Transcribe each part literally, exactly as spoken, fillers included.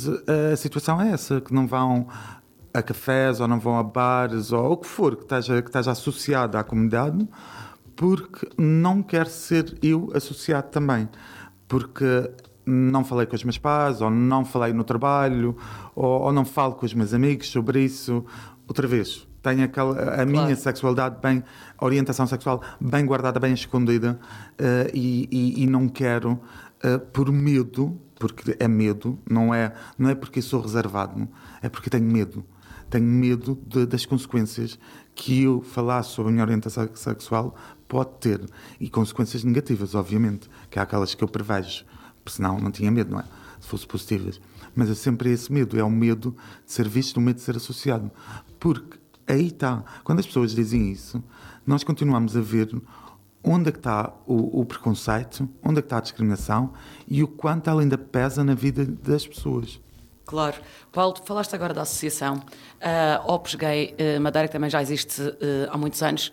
vezes a situação é essa, que não vão a cafés ou não vão a bares ou o que for que esteja, que esteja associado à comunidade, porque não quero ser eu associado também. Porque não falei com os meus pais, ou não falei no trabalho, ou, ou não falo com os meus amigos sobre isso. Outra vez, tenho aquela, a claro. minha sexualidade bem, a orientação sexual bem guardada, bem escondida, uh, e, e, e não quero, uh, por medo, porque é medo, não é, não é porque sou reservado, é porque tenho medo. Tenho medo de, das consequências que eu falar sobre a minha orientação sexual pode ter. E consequências negativas, obviamente, que é aquelas que eu prevejo. Porque senão não tinha medo, não é? Se fosse positivas. Mas é sempre esse medo. É o medo de ser visto, o medo de ser associado. Porque aí está. Quando as pessoas dizem isso, nós continuamos a ver onde é que está o, o preconceito, onde é que está a discriminação e o quanto ela ainda pesa na vida das pessoas. Claro. Paulo, tu falaste agora da associação uh, Opus Gay uh, Madeira, que também já existe uh, há muitos anos,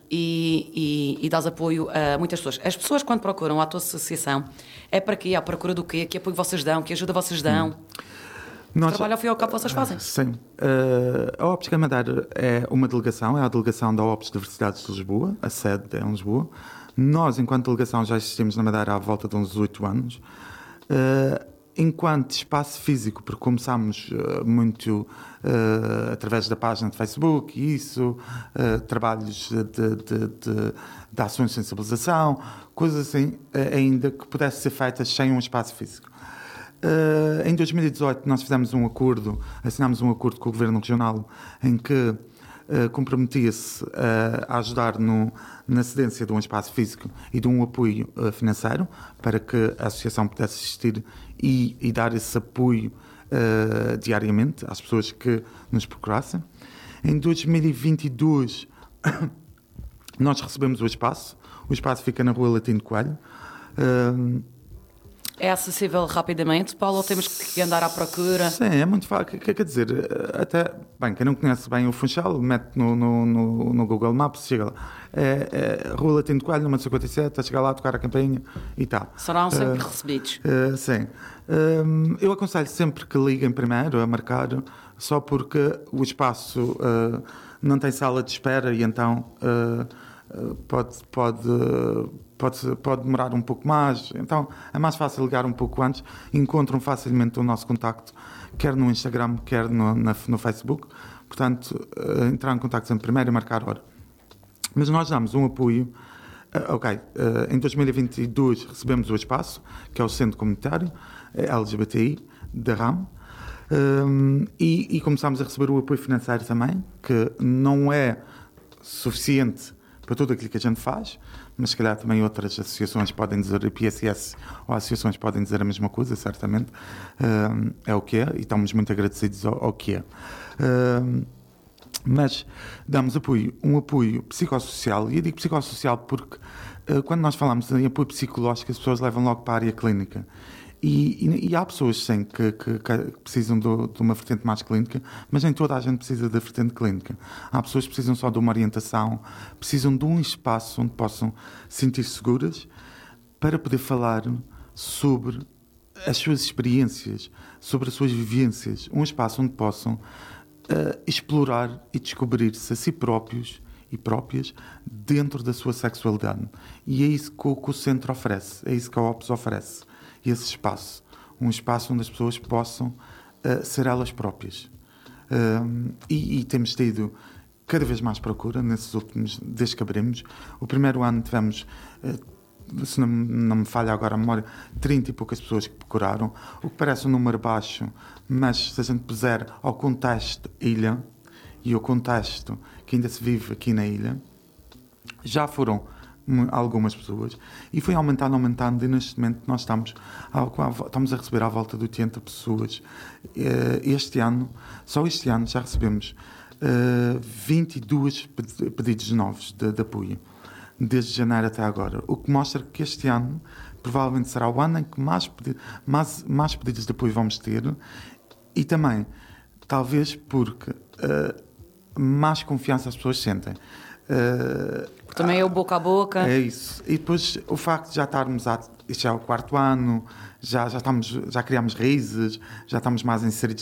e, e, e dás apoio a muitas pessoas. As pessoas, quando procuram a tua associação, é para quê? À procura do quê? Que apoio vocês dão? Que ajuda vocês dão? Hum. Nós, trabalho ao fim e ao cabo vocês fazem? Sim. Uh, a Opus Gay Madeira é uma delegação, é a delegação da Opus Diversidade de Lisboa, a sede é em Lisboa. Nós, enquanto delegação, já existimos na Madeira há volta de uns oito anos. Uh, Enquanto espaço físico, porque começámos uh, muito uh, através da página de Facebook, isso, uh, trabalhos de, de, de, de ações de sensibilização, coisas assim, uh, ainda que pudessem ser feitas sem um espaço físico. Uh, em dois mil e dezoito nós fizemos um acordo, assinámos um acordo com o Governo Regional em que Uh, comprometia-se uh, a ajudar no, na cedência de um espaço físico e de um apoio uh, financeiro para que a associação pudesse existir e, e dar esse apoio uh, diariamente às pessoas que nos procurassem. Em dois mil e vinte e dois nós recebemos o espaço. O espaço fica na Rua Latino Coelho. Uh, É acessível rapidamente, Paulo, ou temos que andar à procura? Sim, é muito fácil. Quer dizer, até, bem, quem não conhece bem o Funchal, mete no, no, no, no Google Maps, chega lá. É, é Rua Latino de Coelho, número cinquenta e sete, a chegar lá, a tocar a campainha e tal. Serão sempre uh, recebidos? Uh, sim. Uh, eu aconselho sempre que liguem primeiro a marcar, só porque o espaço uh, não tem sala de espera e então uh, uh, pode... pode uh, Pode, pode demorar um pouco mais, então é mais fácil ligar um pouco antes. Encontram facilmente o nosso contacto, quer no Instagram, quer no, na, no Facebook. Portanto, uh, entrar em contacto sempre primeiro e marcar hora. Mas nós damos um apoio. Uh, ok, uh, em dois mil e vinte e dois recebemos o espaço, que é o Centro Comunitário L G B T I da RAM, um, e, e começámos a receber o apoio financeiro também, que não é suficiente para tudo aquilo que a gente faz, mas se calhar também outras associações podem dizer, a P S S ou associações podem dizer a mesma coisa, certamente. Uh, é o que é, e estamos muito agradecidos ao, ao que é. Uh, mas damos apoio, um apoio psicossocial, e eu digo psicossocial porque uh, quando nós falamos em apoio psicológico, as pessoas levam logo para a área clínica. E, e, e há pessoas, sim, que, que, que precisam do, de uma vertente mais clínica, mas nem toda a gente precisa da vertente clínica. Há pessoas que precisam só de uma orientação, precisam de um espaço onde possam sentir seguras para poder falar sobre as suas experiências, sobre as suas vivências. Um espaço onde possam uh, explorar e descobrir-se a si próprios e próprias dentro da sua sexualidade. E é isso que o, que o centro oferece, é isso que a Opus oferece. Esse espaço, um espaço onde as pessoas possam uh, ser elas próprias. Uh, e, e temos tido cada vez mais procura nesses últimos, desde que abrimos. O primeiro ano tivemos, uh, se não, não me falha agora a memória, trinta e poucas pessoas que procuraram, o que parece um número baixo, mas se a gente puser ao contexto ilha e ao contexto que ainda se vive aqui na ilha, já foram algumas pessoas, e foi aumentando, aumentando, e neste momento nós estamos a, estamos a receber à volta de oitenta pessoas. Este ano, só este ano, já recebemos uh, vinte e dois pedidos novos de, de apoio, desde janeiro até agora, o que mostra que este ano provavelmente será o ano em que mais, pedi- mais, mais pedidos de apoio vamos ter, e também, talvez porque uh, mais confiança as pessoas sentem. Uh, Também é o boca a boca. É isso. E depois o facto de já estarmos, a, isto já é o quarto ano, já, já, estamos, já criamos raízes, já estamos mais inseridos